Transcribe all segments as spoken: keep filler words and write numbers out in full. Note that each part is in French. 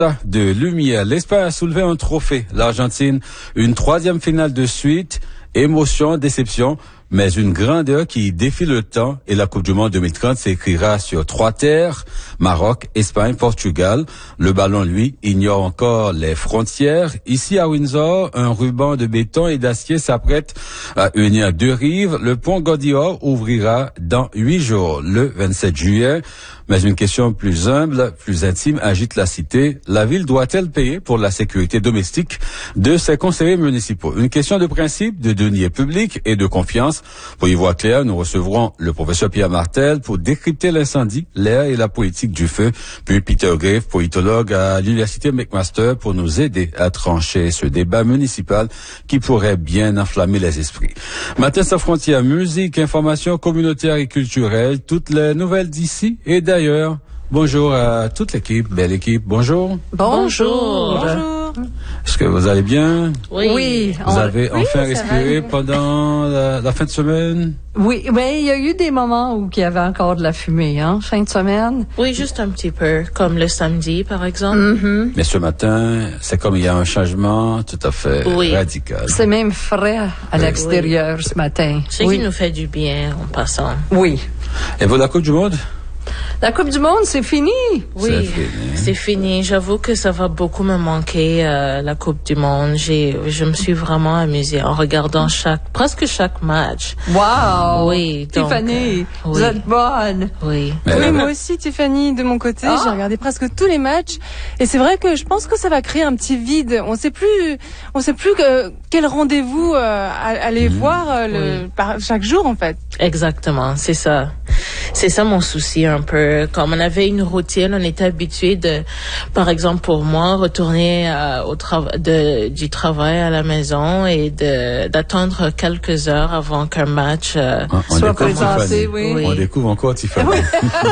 de lumière. L'Espagne a soulevé un trophée. L'Argentine, une troisième finale de suite. Émotion, déception, mais une grandeur qui défie le temps et la Coupe du Monde deux mille trente s'écrira sur trois terres, Maroc, Espagne, Portugal. Le ballon, lui, ignore encore les frontières. Ici à Windsor, un ruban de béton et d'acier s'apprête à unir deux rives. Le pont Gaudior ouvrira dans huit jours, le vingt-sept juillet. Mais une question plus humble, plus intime agite la cité. La ville doit-elle payer pour la sécurité domestique de ses conseillers municipaux? Une question de principe, de deniers publics et de confiance. Pour y voir clair, nous recevrons le professeur Pierre Martel pour décrypter l'incendie, l'air et la politique du feu. Puis Peter Graves, politologue à l'université McMaster, pour nous aider à trancher ce débat municipal qui pourrait bien enflammer les esprits. Matin sans frontières, musique, information communautaire et culturelle, toutes les nouvelles d'ici et d'ailleurs. D'ailleurs, bonjour à toute l'équipe, belle équipe, bonjour. Bonjour. Bonjour. Est-ce que vous allez bien? Oui. oui vous avez oui, enfin respiré pendant la, la fin de semaine? Oui, mais il y a eu des moments où il y avait encore de la fumée, hein, fin de semaine. Oui, juste un petit peu, comme le samedi, par exemple. Mm-hmm. Mais ce matin, c'est comme il y a un changement tout à fait oui. radical. C'est même frais à oui. l'extérieur oui. ce matin. Ce oui. qui nous fait du bien en passant. Oui. Et vous, la Coupe du Monde? La Coupe du Monde, c'est fini. Oui, c'est fini. C'est fini. J'avoue que ça va beaucoup me manquer, euh, la Coupe du Monde. J'ai, je me suis vraiment amusée en regardant chaque, presque chaque match. Wow! Oui, donc, Tiffany, euh, vous oui. êtes bonne. Oui. Mais oui, moi aussi, Tiffany, de mon côté, ah. j'ai regardé presque tous les matchs. Et c'est vrai que je pense que ça va créer un petit vide. On sait plus, on sait plus que, quel rendez-vous euh, aller mmh. voir euh, le, oui. par, chaque jojour, en fait. Exactement, c'est ça. C'est ça mon souci un peu. Comme on avait une routine, on était habitué de, par exemple pour moi, retourner euh, au travail, de du travail à la maison et de d'attendre quelques heures avant qu'un match euh, on, on soit présenté. Oui. oui. On découvre encore Tiffany. Oui.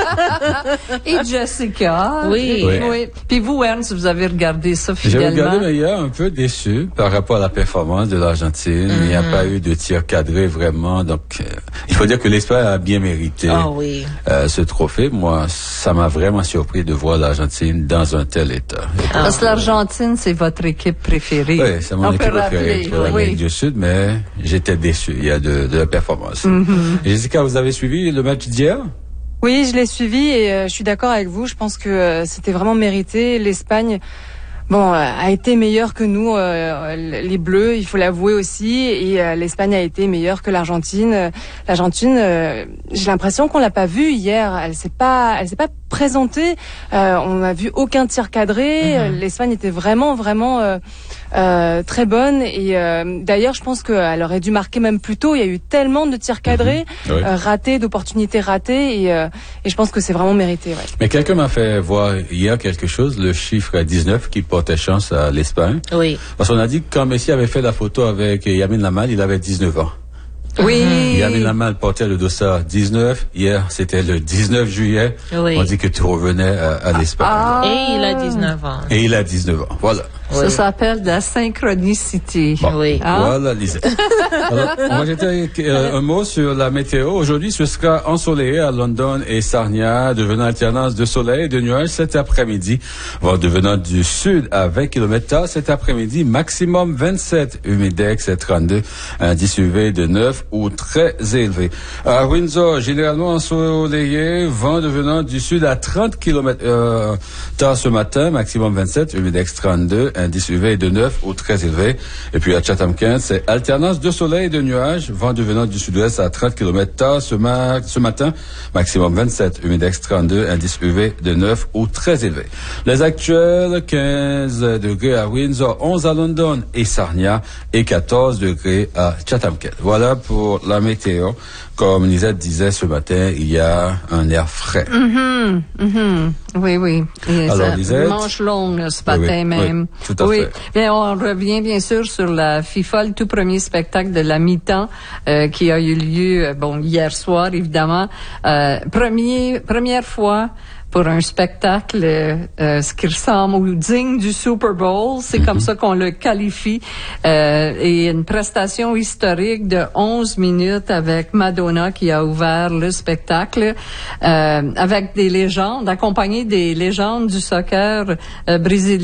Et Jessica. Oui. oui. oui. Puis vous, Ernst, vous avez regardé ça fidèlement. J'ai regardé, mais il y a un peu déçu par rapport à la performance de l'Argentine. Mm-hmm. Il n'y a pas eu de tir cadré vraiment, donc euh, il faut dire que l'Espagne a bien mérité. Oh, oui. euh, ce trophée. Moi, ça m'a vraiment surpris de voir l'Argentine dans un tel état. Ah, Parce que l'Argentine, c'est votre équipe préférée. Oui, c'est mon On équipe préférée pour l'Amérique du Sud, mais j'étais déçu. Il y a de, de la performance. Mm-hmm. Jessica, vous avez suivi le match d'hier? Oui, je l'ai suivi et euh, je suis d'accord avec vous. Je pense que euh, c'était vraiment mérité. L'Espagne, bon, euh, a été meilleure que nous, euh, les Bleus, il faut l'avouer aussi. Et euh, l'Espagne a été meilleure que l'Argentine. L'Argentine, euh, j'ai l'impression qu'on l'a pas vue hier. Elle s'est pas, elle s'est pas présentée. Euh, on n'a vu aucun tir cadré. Mm-hmm. L'Espagne était vraiment, vraiment euh, euh, très bonne. Et euh, d'ailleurs, je pense qu'elle aurait dû marquer même plus tôt. Il y a eu tellement de tirs cadrés, mm-hmm. oui. euh, ratés, d'opportunités ratées. Et, euh, et je pense que c'est vraiment mérité. Ouais. Mais quelqu'un m'a fait voir hier quelque chose, le chiffre dix-neuf qui portait chance à l'Espagne. Oui. Parce qu'on a dit que quand Messi avait fait la photo avec Lamine Yamal, il avait dix-neuf ans. Oui. Lamine Yamal portait le dossard dix-neuf. Hier, c'était le dix-neuf juillet. Oui. On dit que tu revenais à, à l'Espagne. Ah. Et il a dix-neuf ans. Et il a dix-neuf ans. Voilà. Ça oui. s'appelle de la synchronicité. Bon, oui. Hein? Voilà, Lisette. Alors, on va jeter euh, un mot sur la météo. Aujourd'hui, ce sera ensoleillé à London et Sarnia, devenant alternance de soleil et de nuages cet après-midi. Vent devenant du sud à vingt kilomètres heure cet après-midi, maximum vingt-sept, humidex trente-deux, indice U V de neuf ou très élevé. À Windsor, généralement ensoleillé, vent devenant du sud à trente kilomètres heure tard ce matin, maximum vingt-sept, humidex trente-deux, indice U V de neuf ou très élevé. Et puis à Chatham-Kent, c'est alternance de soleil et de nuages, vent devenant du sud-ouest à trente kilomètres heure ce, ma- ce matin, maximum vingt-sept, humidex trente-deux, indice U V de neuf ou très élevé. Les actuels, quinze degrés à Windsor, onze à London et Sarnia et quatorze degrés à Chatham-Kent. Voilà pour la météo. Comme Lisette disait ce matin, il y a un air frais. Mm-hmm, mm-hmm. Oui, oui. Et Alors, ça, Lisette? Manche longue ce matin oui, oui, même. Oui, tout à oui. fait. Bien, on revient bien sûr sur la FIFA, le tout premier spectacle de la mi-temps euh, qui a eu lieu euh, bon hier soir, évidemment. Euh, premier, première fois pour un spectacle, euh, ce qui ressemble ou digne du Super Bowl, c'est mm-hmm. comme ça qu'on le qualifie, euh, et une prestation historique de onze minutes avec Madonna qui a ouvert le spectacle, euh, avec des légendes, accompagné des légendes du soccer euh, brésilien.